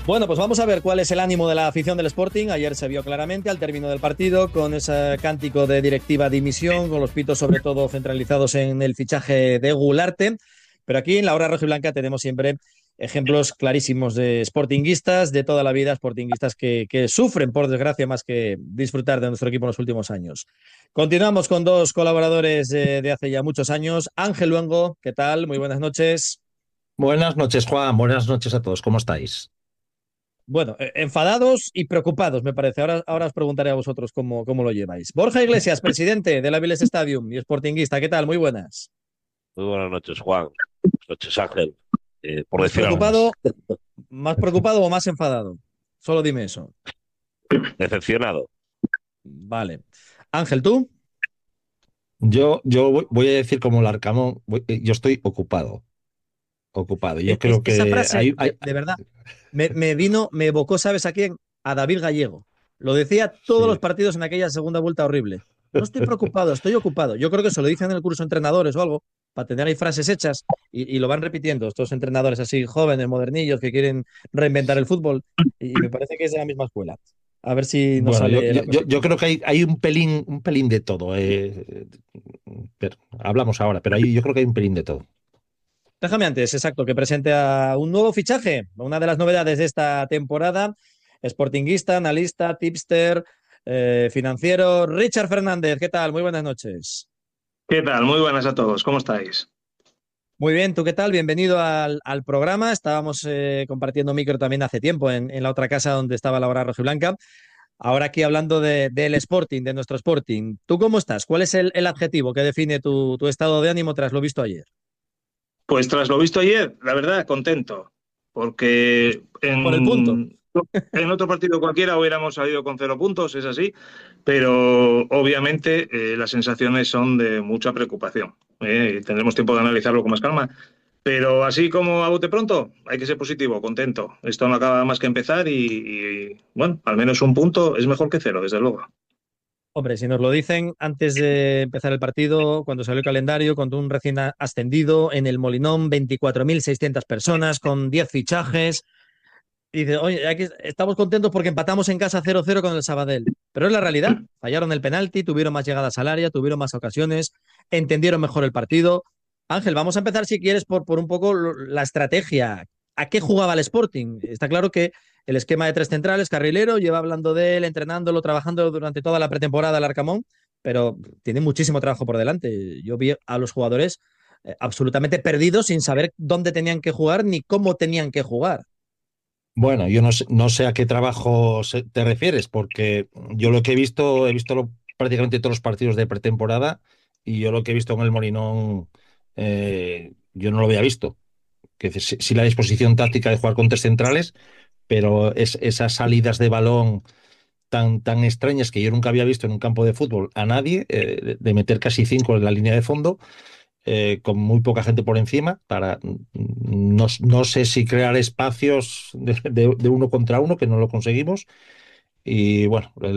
Bueno, pues vamos a ver cuál es el ánimo de la afición del Sporting. Ayer se vio claramente al término del partido con ese cántico de directiva dimisión, con los pitos sobre todo centralizados en el fichaje de Gularte. Pero aquí en la hora rojiblanca tenemos siempre ejemplos clarísimos de sportinguistas de toda la vida, sportinguistas que sufren, por desgracia, más que disfrutar de nuestro equipo en los últimos años. Continuamos con dos colaboradores de hace ya muchos años. Ángel Luengo, ¿qué tal? Muy buenas noches. Buenas noches, Juan. Buenas noches a todos. ¿Cómo estáis? Bueno, enfadados y preocupados, me parece. Ahora os preguntaré a vosotros cómo lo lleváis. Borja Iglesias, presidente de la Avilés Stadium y sportinguista, ¿qué tal? Muy buenas. Muy buenas noches, Juan. Buenas noches, Ángel. Por ¿Más decir algo, preocupado, más preocupado o más enfadado? Solo dime eso. decepcionado. Vale. Ángel, ¿tú? Yo voy a decir como el Arcamón, yo estoy ocupado, ocupado. Yo creo Esa que frase, de verdad, me evocó, ¿sabes a quién? A David Gallego. Lo decía todos los sí. partidos en aquella segunda vuelta horrible. No estoy preocupado, estoy ocupado. Yo creo que se lo dicen en el curso de entrenadores o algo, para tener ahí frases hechas y lo van repitiendo estos entrenadores así jóvenes, modernillos, que quieren reinventar el fútbol. Y me parece que es de la misma escuela. A ver si nos Bueno, yo, sale yo, la cosa yo- yo igual. creo que hay un pelín de todo. Pero hablamos ahora, pero yo creo que hay un pelín de todo. Déjame antes, exacto, que presente a un nuevo fichaje, una de las novedades de esta temporada, sportinguista, analista, tipster, financiero, Richard Fernández. ¿Qué tal? Muy buenas noches. ¿Qué tal? Muy buenas a todos. ¿Cómo estáis? Muy bien, ¿tú qué tal? Bienvenido al programa. Estábamos compartiendo micro también hace tiempo en la otra casa donde estaba la hora rojiblanca. Ahora aquí hablando del Sporting, de nuestro Sporting. ¿Tú cómo estás? ¿Cuál es el adjetivo que define tu estado de ánimo tras lo visto ayer? Pues tras lo visto ayer, la verdad, contento, porque Por el punto. en otro partido cualquiera hubiéramos salido con 0 puntos, es así, pero obviamente las sensaciones son de mucha preocupación. Y tendremos tiempo de analizarlo con más calma. Pero así como a bote pronto, hay que ser positivo, contento. Esto no acaba más que empezar bueno, al menos un punto es mejor que cero, desde luego. Hombre, si nos lo dicen antes de empezar el partido, cuando salió el calendario, con un recién ascendido en el Molinón, 24.600 personas, con 10 fichajes, y dice, oye, aquí estamos contentos porque empatamos en casa 0-0 con el Sabadell. Pero es la realidad. Fallaron el penalti, tuvieron más llegadas al área, tuvieron más ocasiones, entendieron mejor el partido. Ángel, vamos a empezar, si quieres, por un poco la estrategia. ¿A qué jugaba el Sporting? Está claro que el esquema de tres centrales, carrilero, lleva hablando de él, entrenándolo, trabajando durante toda la pretemporada el Arcamón, pero tiene muchísimo trabajo por delante. Yo vi a los jugadores absolutamente perdidos sin saber dónde tenían que jugar ni cómo tenían que jugar. Bueno, yo no sé a qué trabajo te refieres, porque yo lo que he visto prácticamente todos los partidos de pretemporada y yo lo que he visto en el Molinón, yo no lo había visto. Que sí la disposición táctica de jugar con tres centrales, pero esas salidas de balón tan extrañas que yo nunca había visto en un campo de fútbol a nadie, de meter casi cinco en la línea de fondo, con muy poca gente por encima, para no sé si crear espacios de uno contra uno, que no lo conseguimos. Y bueno,